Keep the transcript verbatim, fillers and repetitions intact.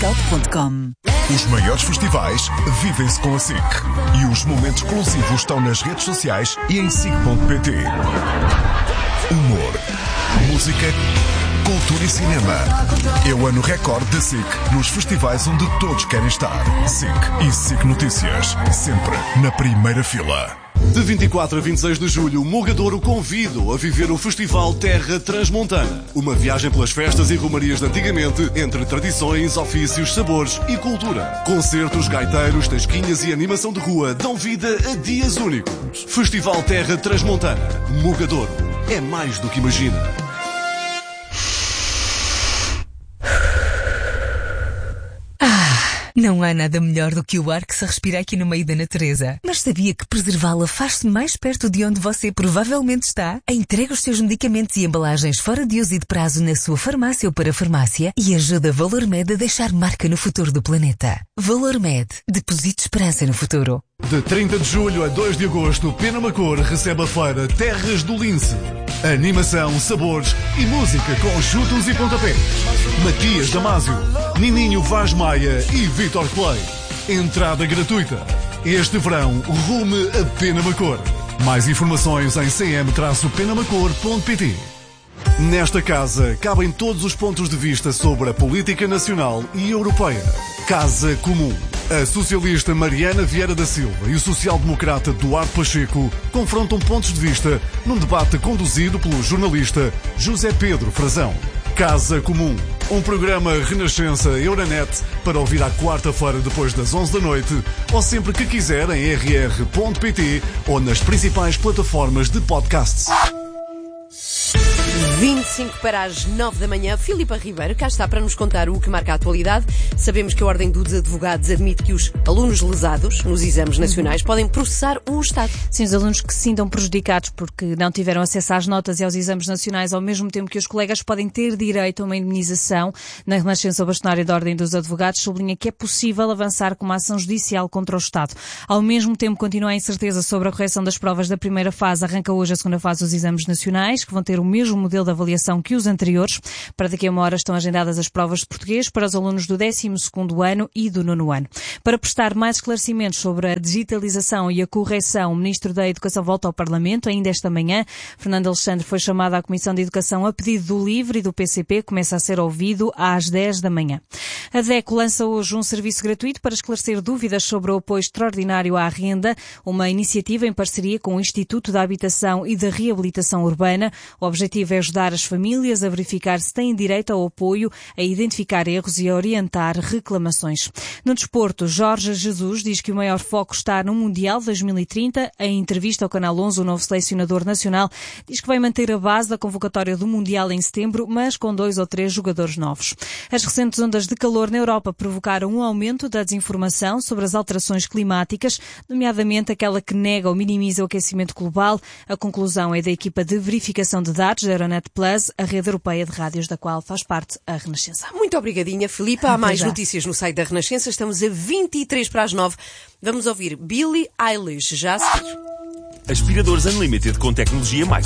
hangout ponto com. Os maiores festivais vivem-se com a SIC. E os momentos exclusivos estão nas redes sociais e em sic ponto pt. Humor, música, cultura e cinema. É o ano recorde da SIC nos festivais onde todos querem estar. SIC e SIC Notícias, sempre na primeira fila. De vinte e quatro a vinte e seis de julho, Mogadouro convido a viver o Festival Terra Transmontana. Uma viagem pelas festas e romarias de antigamente, entre tradições, ofícios, sabores e cultura. Concertos, gaiteiros, tasquinhas e animação de rua dão vida a dias únicos. Festival Terra Transmontana. Mogadouro. É mais do que imagina. Não há nada melhor do que o ar que se respira aqui no meio da natureza. Mas sabia que preservá-la faz-se mais perto de onde você provavelmente está? Entrega os seus medicamentos e embalagens fora de uso e de prazo na sua farmácia ou parafarmácia e ajuda a ValorMed a deixar marca no futuro do planeta. ValorMed. Deposite esperança no futuro. De trinta de julho a dois de agosto, Penamacor recebe a feira Terras do Lince. Animação, sabores e música com chutos e pontapés. Matias Damasio, Nininho Vaz Maia e Vitor Clay. Entrada gratuita. Este verão, rume a Penamacor. Mais informações em c m penamacor ponto p t. Nesta casa, cabem todos os pontos de vista sobre a política nacional e europeia. Casa Comum. A socialista Mariana Vieira da Silva e o social-democrata Duarte Pacheco confrontam pontos de vista num debate conduzido pelo jornalista José Pedro Frazão. Casa Comum. Um programa Renascença Euronet para ouvir à quarta-feira depois das onze da noite ou sempre que quiser em r r ponto p t ou nas principais plataformas de podcasts. vinte e cinco para as nove da manhã. Filipa Ribeiro cá está para nos contar o que marca a atualidade. Sabemos que a Ordem dos Advogados admite que os alunos lesados nos exames nacionais podem processar o Estado. Sim, os alunos que se sintam prejudicados porque não tiveram acesso às notas e aos exames nacionais ao mesmo tempo que os colegas podem ter direito a uma indemnização. Na Renascença, o bastonário da Ordem dos Advogados sublinha que é possível avançar com uma ação judicial contra o Estado. Ao mesmo tempo, continua a incerteza sobre a correção das provas da primeira fase. Arranca hoje a segunda fase dos exames nacionais, que vão ter o mesmo modelo de avaliação que os anteriores. Para daqui a uma hora estão agendadas as provas de português para os alunos do décimo segundo ano e do nono ano. Para prestar mais esclarecimentos sobre a digitalização e a correção, o Ministro da Educação volta ao Parlamento ainda esta manhã. Fernando Alexandre foi chamado à Comissão de Educação a pedido do LIVRE e do P C P. Começa a ser ouvido às dez da manhã. A DECO lança hoje um serviço gratuito para esclarecer dúvidas sobre o apoio extraordinário à renda, uma iniciativa em parceria com o Instituto da Habitação e da Reabilitação Urbana. O objetivo é ajudar as famílias a verificar se têm direito ao apoio, a identificar erros e a orientar reclamações. No desporto, Jorge Jesus diz que o maior foco está no Mundial dois mil e trinta. Em entrevista ao Canal onze, o novo selecionador nacional diz que vai manter a base da convocatória do Mundial em setembro, mas com dois ou três jogadores novos. As recentes ondas de calor na Europa provocaram um aumento da desinformação sobre as alterações climáticas, nomeadamente aquela que nega ou minimiza o aquecimento global. A conclusão é da equipa de verificação de dados da Euronet Plus, a rede europeia de rádios da qual faz parte a Renascença. Muito obrigadinha, Filipa. Há mais notícias no site da Renascença. Estamos a vinte e três para as nove. Vamos ouvir Billie Eilish já a seguir. Aspiradores Unlimited com tecnologia mais